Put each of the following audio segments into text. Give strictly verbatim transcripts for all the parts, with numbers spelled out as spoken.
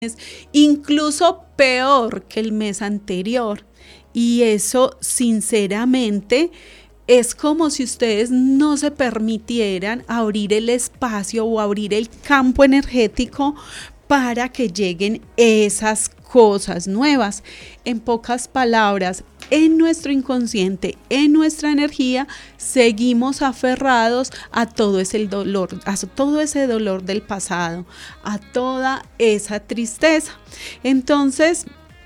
incluso peor que el mes anterior. Y eso, sinceramente, es como si ustedes no se permitieran abrir el espacio o abrir el campo energético para que lleguen esas cosas nuevas. En pocas palabras, en nuestro inconsciente, en nuestra energía, seguimos aferrados a todo ese dolor, a todo ese dolor del pasado, a toda esa tristeza. Entonces,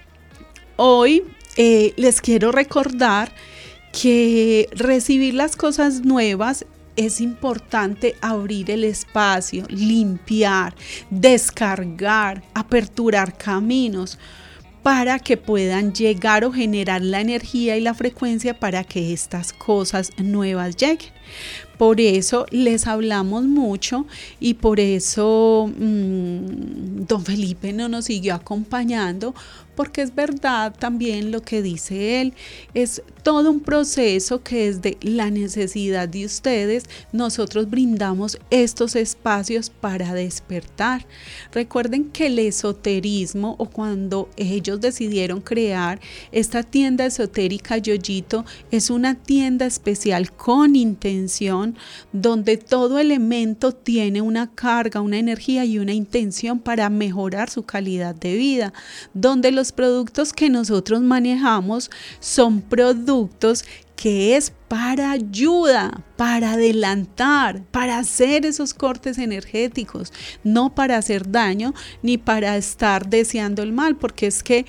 hoy eh, les quiero recordar que recibir las cosas nuevas es importante. Abrir el espacio, limpiar, descargar, aperturar caminos para que puedan llegar o generar la energía y la frecuencia para que estas cosas nuevas lleguen. Por eso les hablamos mucho y por eso mmm, don Felipe no nos siguió acompañando, porque es verdad también lo que dice él, es todo un proceso que desde la necesidad de ustedes nosotros brindamos estos espacios para despertar. Recuerden que el esoterismo, o cuando ellos decidieron crear esta tienda esotérica Yoyito, es una tienda especial con intención, donde todo elemento tiene una carga, una energía y una intención para mejorar su calidad de vida, donde los productos que nosotros manejamos son productos que es para ayuda, para adelantar, para hacer esos cortes energéticos, no para hacer daño ni para estar deseando el mal, porque es que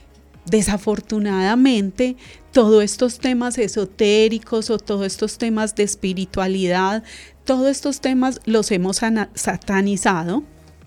desafortunadamente todos estos temas esotéricos o todos estos temas de espiritualidad, todos estos temas los hemos satanizado.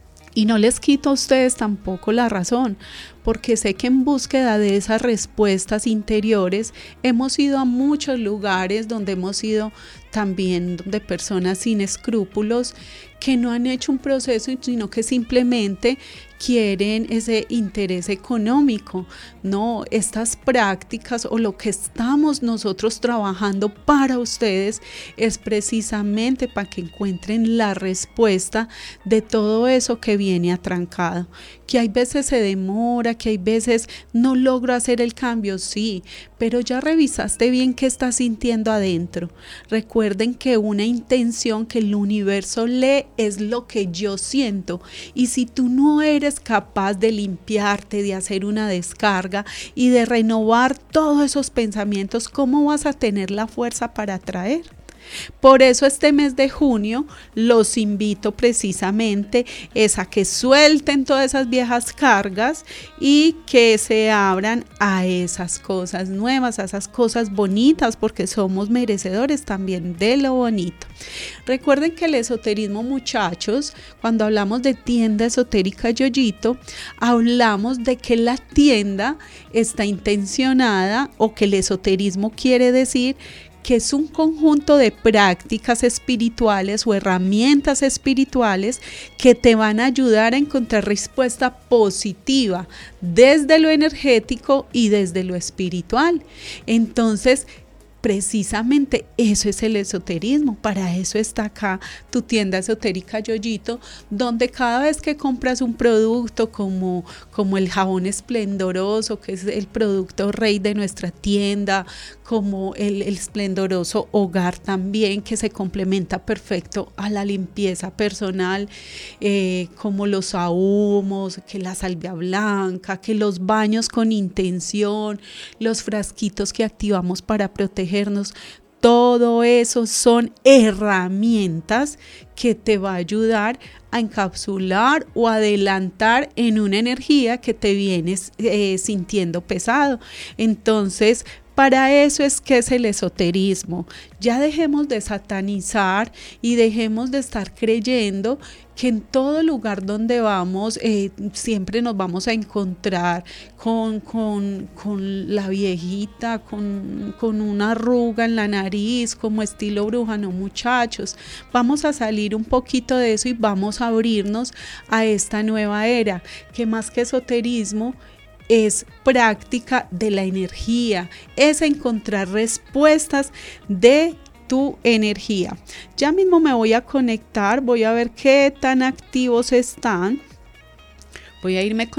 Y no les quito a ustedes tampoco la razón, porque sé que en búsqueda de esas respuestas interiores hemos ido a muchos lugares donde hemos ido también de personas sin escrúpulos que no han hecho un proceso, sino que simplemente quieren ese interés económico. No, estas prácticas o lo que estamos nosotros trabajando para ustedes es precisamente para que encuentren la respuesta de todo eso que viene atrancado. Que hay veces se demora, que hay veces no logro hacer el cambio, sí, pero ya revisaste bien qué estás sintiendo adentro. Recuerden que una intención que el universo lee es lo que yo siento, y si tú no eres capaz de limpiarte, de hacer una descarga y de renovar todos esos pensamientos, ¿cómo vas a tener la fuerza para atraer? Por eso este mes de junio los invito precisamente es a que suelten todas esas viejas cargas y que se abran a esas cosas nuevas, a esas cosas bonitas, porque somos merecedores también de lo bonito. Recuerden que el esoterismo, muchachos, cuando hablamos de tienda esotérica Yoyito, hablamos de que la tienda está intencionada, o que el esoterismo quiere decir que es un conjunto de prácticas espirituales o herramientas espirituales que te van a ayudar a encontrar respuesta positiva desde lo energético y desde lo espiritual. Entonces, precisamente eso es el esoterismo. Para eso está acá tu tienda esotérica Yoyito, donde cada vez que compras un producto como, como el jabón esplendoroso, que es el producto rey de nuestra tienda, como el, el esplendoroso hogar también, que se complementa perfecto a la limpieza personal, eh, como los ahumos, que la salvia blanca, que los baños con intención, los frasquitos que activamos para proteger. Todo eso son herramientas que te va a ayudar a encapsular o adelantar en una energía que te vienes eh, sintiendo pesado. Entonces, para eso es que es el esoterismo. Ya dejemos de satanizar y dejemos de estar creyendo que en todo lugar donde vamos eh, siempre nos vamos a encontrar con, con, con la viejita, con, con una arruga en la nariz, como estilo bruja. No, muchachos, vamos a salir un poquito de eso y vamos a abrirnos a esta nueva era, que más que esoterismo es práctica de la energía, es encontrar respuestas de tu energía. Ya mismo me voy a conectar, voy a ver qué tan activos están, Voy a irme con